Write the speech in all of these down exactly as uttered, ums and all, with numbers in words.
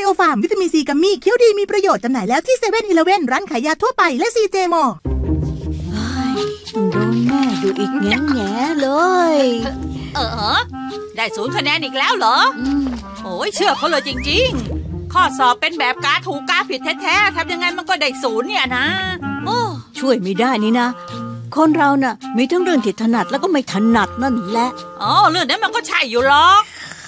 โอฟาร์มวิตามินซีกัมมี่เคี้ยวดีมีประโยชน์จำหน่ายแล้วที่เซเว่นอีเลฟเว่นร้านขายยาทั่วไปและซีเจมอต้องโดนแม่ดูอีกแง่แง่เลยเออได้ศูนย์คะแนนอีกแล้วเหรอโอ้ยเชื่อเขาเลยจริงๆข้อสอบเป็นแบบกาถูกกาผิดแท้ๆทำยังไงมันก็ได้ศูนย์เนี่ยนะโอ้ช่วยไม่ได้นี่นะคนเราน่ะมีทั้งเรื่องที่ถนัดแล้วก็ไม่ถนัดนั่นแหละอ๋อเรื่องนั้นมันก็ใช่อยู่หรอก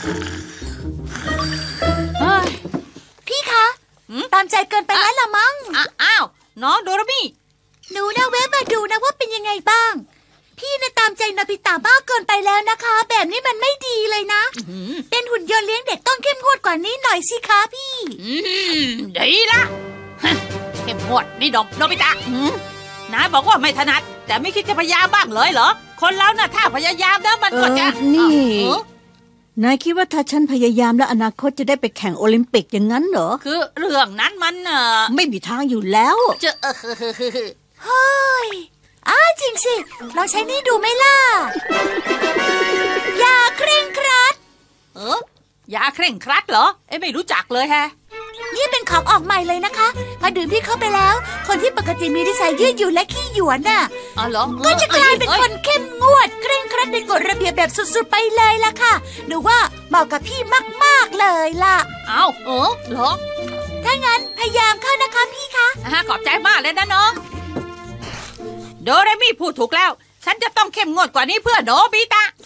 พี่คะตามใจเกินไปแล้วละมั้งอ้าวน้องโดรามิหนูนะเว็บมาดูนะว่าเป็นยังไงบ้างพี่นะตามใจโนบิตะมากเกินไปแล้วนะคะแบบนี้มันไม่ดีเลยนะเป็นหุ่นยนต์เลี้ยงเด็กต้องเข้มงวดกว่านี้หน่อยสิคะพี่ดีละเข้มงวดนี่ดมโนบิตะนายบอกว่าไม่ถนัดแต่ไม่คิดจะพยายามบ้างเลยเหรอคนเราน่ะถ้าพยายามแล้วมันก็จะนี่นายคิดว่าถ้าฉันพยายามแล้วอนาคตจะได้ไปแข่งโอลิมปิกอย่างนั้นเหรอคือเรื่องนั้นมันเออไม่มีทางอยู่แล้วจะเออเฮ้ยอ้าจริงสิลองใช้นี่ดูไหมล่ะยาเคร่งครัดเออยาเคร่งครัดเหรอเอ้ไม่รู้จักเลยแฮะนี่เป็นของออกใหม่เลยนะคะพอดื่มพี่เข้าไปแล้วคนที่ปกติมีนิสัยยืดหยุ่นและขี้หยวนน่ะอ๋อเหรอก็จะกลายเป็นคนเข้มงวดเคร่งครัดในกฎระเบียบแบบสุดๆไปเลยล่ะค่ะหนูว่าเหมาะกับพี่มากๆเลยล่ะอ้าวเออเหรอถ้างั้นพยายามเข้านะคะพี่คะขอบใจมากเลยนะน้องโดเรมิพูดถูกแล้วฉันจะต้องเข้มงวดกว่านี้เพื่อโนบิตะ